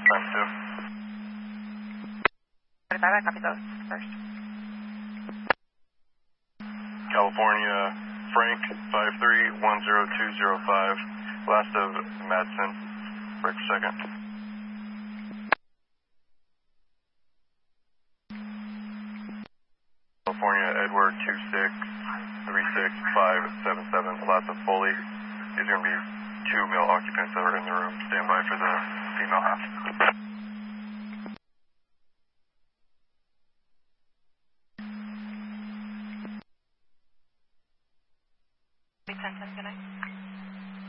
times 2. I copy those first. California, Frank, 5310205, last of Madsen, break second. California, Edward, 2636577, last of Foley. Is going to be 2 male occupants that are in the room. Stand by for the female half.